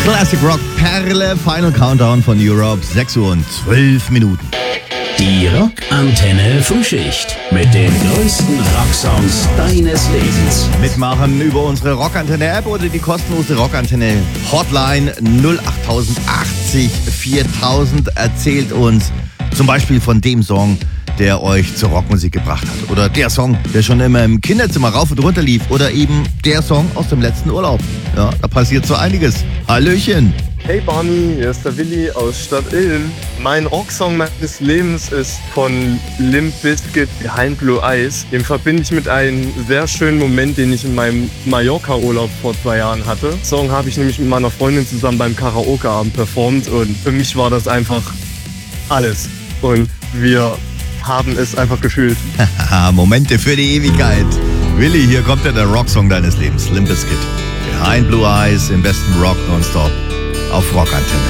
Classic Rock Perle, Final Countdown von Europe, 6 Uhr und 12 Minuten. Die Rockantenne Frühschicht mit den größten Rocksongs deines Lebens. Mitmachen über unsere Rockantenne-App oder die kostenlose Rockantenne-Hotline 08080 4000. Erzählt uns zum Beispiel von dem Song, der euch zur Rockmusik gebracht hat. Oder der Song, der schon immer im Kinderzimmer rauf und runter lief. Oder eben der Song aus dem letzten Urlaub. Ja, da passiert so einiges. Hallöchen! Hey Barney, hier ist der Willi aus Stadt Ilm. Mein Rocksong meines Lebens ist von Limp Bizkit, Behind Blue Eyes. Den verbinde ich mit einem sehr schönen Moment, den ich in meinem Mallorca-Urlaub vor 2 Jahren hatte. Den Song habe ich nämlich mit meiner Freundin zusammen beim Karaoke-Abend performt und für mich war das einfach alles. Und wir haben es einfach gefühlt. Momente für die Ewigkeit. Willi, hier kommt ja der Rocksong deines Lebens. Limp Bizkit. Behind Blue Eyes im besten Rock nonstop auf Rockantenne.